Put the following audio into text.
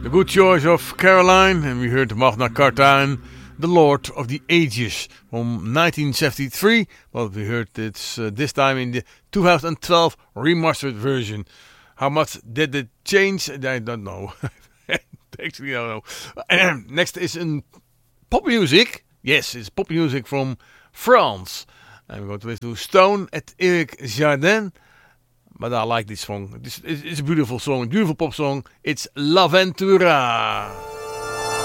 The good choice of Caroline, and we heard Magna Carta and The Lord of the Ages from 1973. Well, we heard it this time in the 2012 remastered version. How much did it change? I don't know. Actually, I don't know. Next is pop music. Yes, it's pop music from France. And we're going to listen to Stone at Eric Jardin. But I like this song. It's a beautiful song, a beautiful pop song. It's L'Avventura.